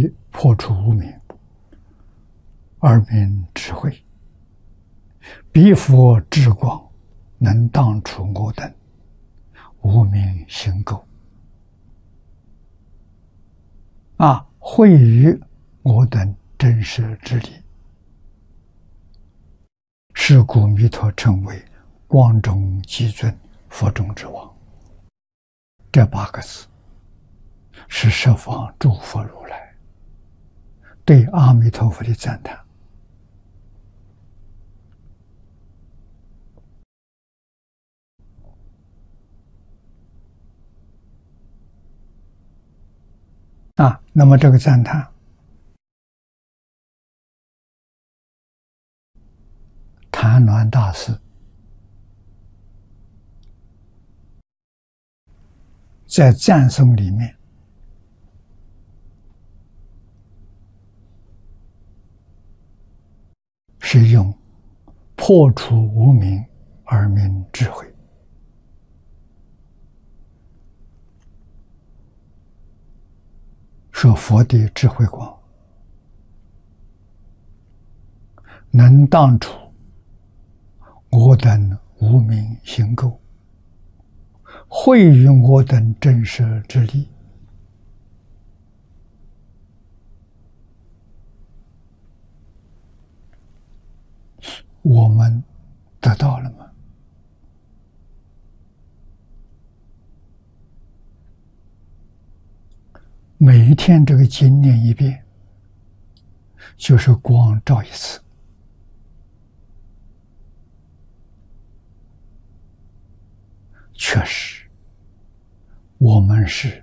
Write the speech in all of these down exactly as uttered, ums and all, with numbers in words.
以破除无明，而明智慧。彼佛智光，能当除我等无明行垢，啊，惠于我等真实之理。是故弥陀称为光中极尊，佛中之王。这八个字是十方诸佛如来对阿弥陀佛的赞叹。啊，那么这个赞叹，谭鸾大师在赞颂里面是用破除无明而明智慧。说佛的智慧光能当除我等无明行垢，惠于我等真实之理。我们得到了吗？每一天这个经念一遍，就是光照一次。确实，我们是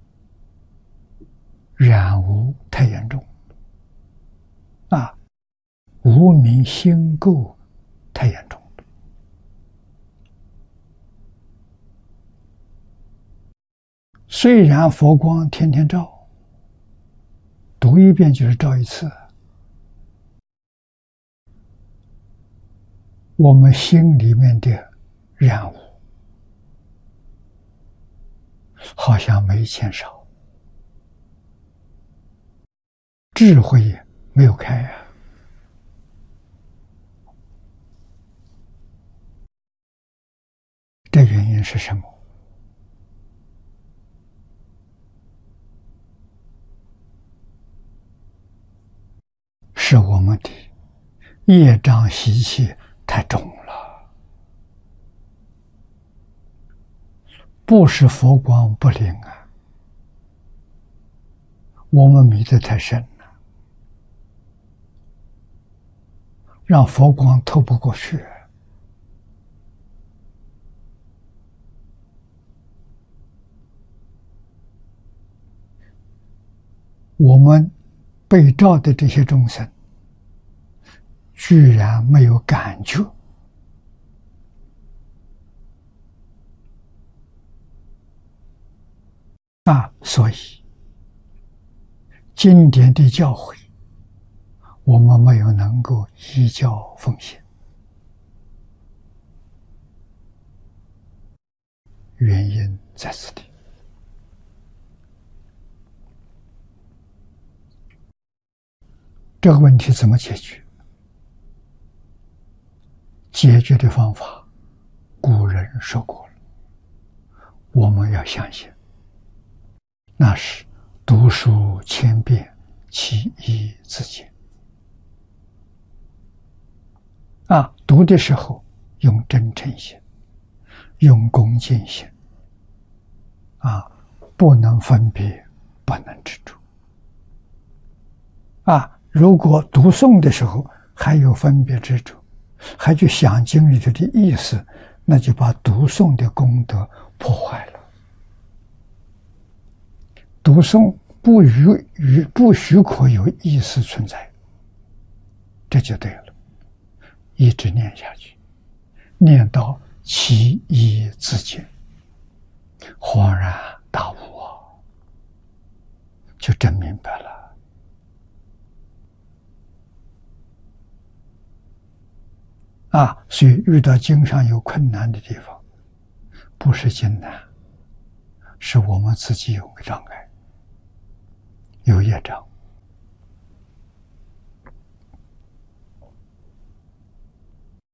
染污太严重啊，无明心垢太严重。虽然佛光天天照，读一遍就是照一次，我们心里面的染污好像没减少，智慧也没有开啊。这原因是什么？是我们的业障习气太重了，不是佛光不灵啊，我们迷得太深了，让佛光透不过去。我们被照的这些众生居然没有感觉，啊，所以经典的教诲我们没有能够依教奉行，原因在此地。这个问题怎么解决？解决的方法，古人说过了，我们要相信，那是读书千遍，其义自见。啊，读的时候用真诚心，用恭敬心，啊，不能分别，不能执着。啊，如果读诵的时候还有分别执着，还去想经里头的意思，那就把读诵的功德破坏了。读诵不许与不许可有意识存在，这就对了。一直念下去，念到其义自见，恍然大悟啊，就真明白了。啊，所以遇到经上有困难的地方，不是经难，是我们自己有个障碍，有业障，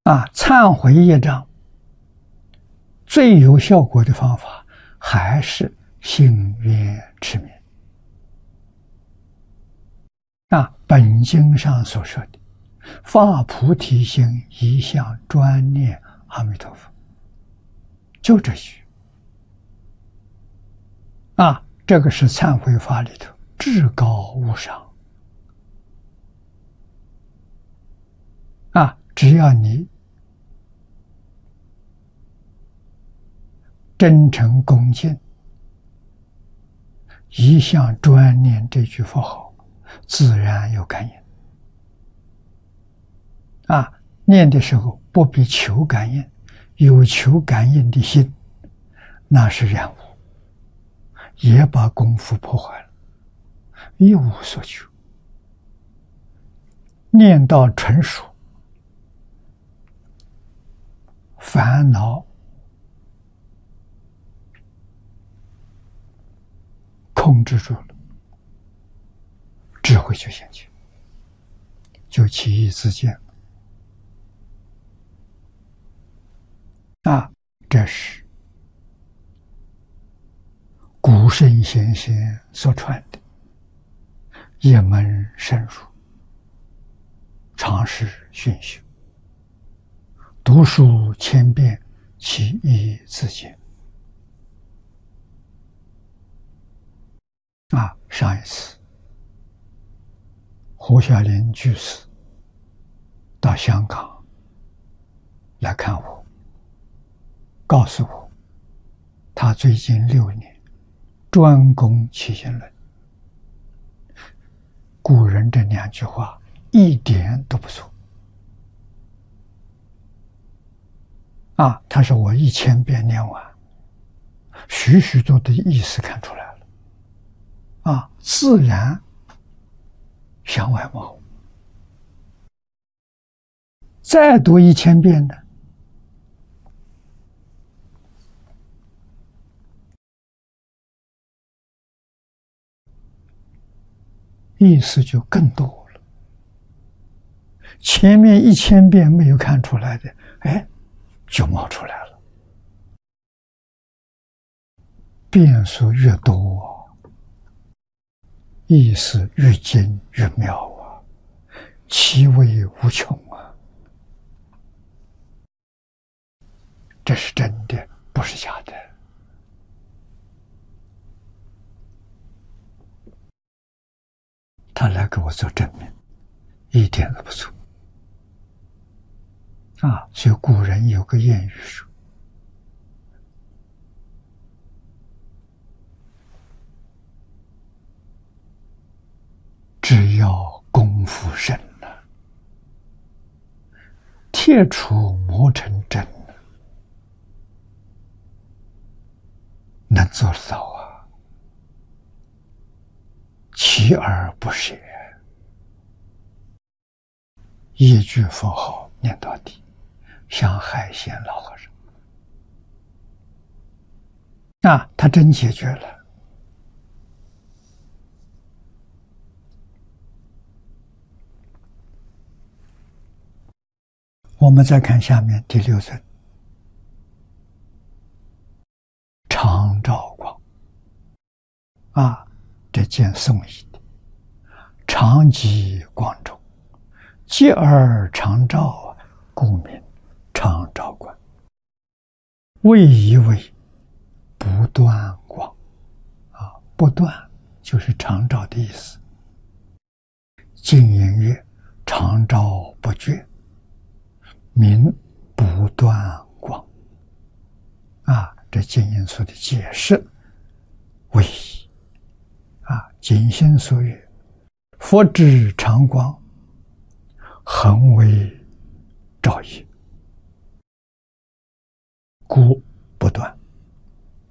啊，忏悔业障最有效果的方法还是信愿持名。啊，本经上所说的发菩提心，一向专念阿弥陀佛，就这句。啊，这个是忏悔法里头至高无上。啊，只要你真诚恭敬，一向专念这句佛号，自然有感应。啊，念的时候不必求感应，有求感应的心，那是染污，也把功夫破坏了，一无所求。念到纯熟，烦恼控制住了，智慧就现前，就起义自见。啊，这是古圣先贤所传的一门深入，常识熏修，读书千遍，其义自见。啊，上一次胡小林居士到香港来看我，告诉我他最近六年专攻起信论。古人这两句话一点都不错。啊，他说我一千遍念完，许许多多的意思看出来了。啊，自然向外冒。再读一千遍呢，意思就更多了。前面一千遍没有看出来的，哎，就冒出来了。变数越多，意思越精越妙啊，其味无穷啊！这是真的，不是假的。他来给我做证明，一点都不错。啊，所以古人有个谚语说：“只要功夫深了，铁杵磨成针，能做得到啊！锲而不舍，一句佛号念到底，像海鲜老和尚。啊，他真解决了。我们再看下面第六尊，常照光。啊，这见宋义的，常寂光中，寂而常照，故名常照观。谓以为不断光。啊，不断就是常照的意思。净音曰常照不绝，名不断光。啊，这净音所的解释为啊，净心所曰：佛之常光，恒为照也，故不断。